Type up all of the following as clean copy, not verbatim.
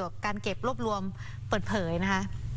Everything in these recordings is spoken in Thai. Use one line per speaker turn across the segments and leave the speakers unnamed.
ยวกับการเก็บรวบรวมเปิดเผยนะคะ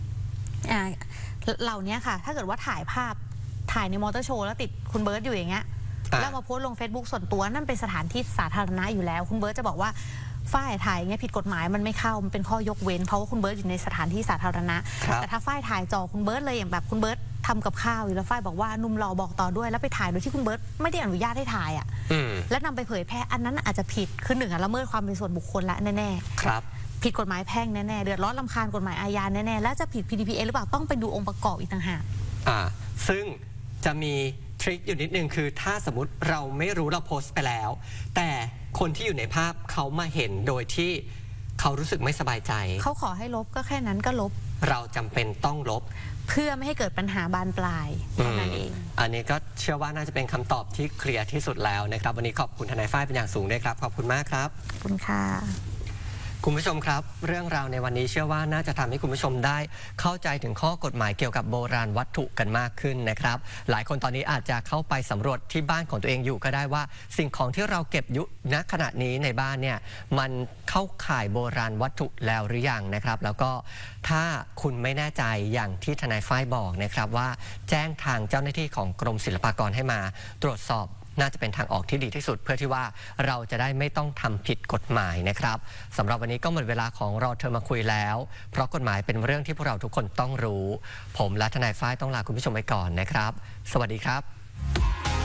เหล่านี้ค่ะถ้าเกิดว่าถ่ายภาพถ่ายในมอเตอร์โชว์แล้วติดคุณเบิร์ตอยู่อย่างเงี้ยแล้วมาโพสต์ลง Facebook ส่วนตัวนั่นเป็นสถานที่สาธารณะอยู่แล้วคุณเบิร์ตจะบอกว่าฝ้ายถ่ายอย่างเงี้ยผิดกฎหมายมันไม่เข้ามันเป็นข้อยกเว้นเพราะว่าคุณเบิร์ตอยู่ในสถานที่สาธารณะแต่ถ้าฝ้ายถ่ายจอคุณเบิร์ตเลยอย่างแบบคุณเบิร์ตทำกับข้าวอยู่แล้วฝ้ายบอกว่านุ่มรอบอกต่อด้วยแล้วไปถ่ายโดยที่คุณเบิร์ตไม่ได้อนุญาตให้ถ่ายอ่ะแล้วนำไปเผยแพร่อันนั้นอาจจะผิดคือหนึ่งละเมิดความเป็นส่วนบุคคลละแน่ๆครับผิดกฎหมายแพ่งแน่ๆเดือดร้อนรำคาญกฎหมายอาญาแน่ๆแล้วจะผิด PDPA หรือเปล่าต้องไปดูองค์ประกอบอีกต่างหาก
ซึ่งจะมีทริคอยู่นิดนึงคือถ้าสมมติเราไม่รู้เราโพสต์ไปแล้วแต่คนที่อยู่ในภาพเขามาเห็นโดยที่เขารู้สึกไม่สบายใจ
เขาขอให้ลบก็แค่นั้นก็ลบ
เราจำเป็นต้องลบ
เพื่อไม่ให้เกิดปัญหาบานปลายเท่านั้นเอง
อันนี้ก็เชื่อว่าน่าจะเป็นคำตอบที่เคลียร์ที่สุดแล้วนะครับวันนี้ขอบคุณทนายฝ้ายเป็นอย่างสูงด้วยครับขอบคุณมากครับ
ขอบคุณค่ะ
คุณผู้ชมครับเรื่องราวในวันนี้เชื่อว่าน่าจะทำให้คุณผู้ชมได้เข้าใจถึงข้อกฎหมายเกี่ยวกับโบราณวัตถุกันมากขึ้นนะครับหลายคนตอนนี้อาจจะเข้าไปสำรวจที่บ้านของตัวเองอยู่ก็ได้ว่าสิ่งของที่เราเก็บอยู่ณขณะนี้ในบ้านเนี่ยมันเข้าข่ายโบราณวัตถุแล้วหรือยังนะครับแล้วก็ถ้าคุณไม่แน่ใจอย่างที่ทนายฝ้ายบอกนะครับว่าแจ้งทางเจ้าหน้าที่ของกรมศิลปากรให้มาตรวจสอบน่าจะเป็นทางออกที่ดีที่สุดเพื่อที่ว่าเราจะได้ไม่ต้องทำผิดกฎหมายนะครับสำหรับวันนี้ก็หมดเวลาของเราเธอมาคุยแล้วเพราะกฎหมายเป็นเรื่องที่พวกเราทุกคนต้องรู้ผมและทนายฝ้ายต้องลาคุณผู้ชมไปก่อนนะครับสวัสดีครับ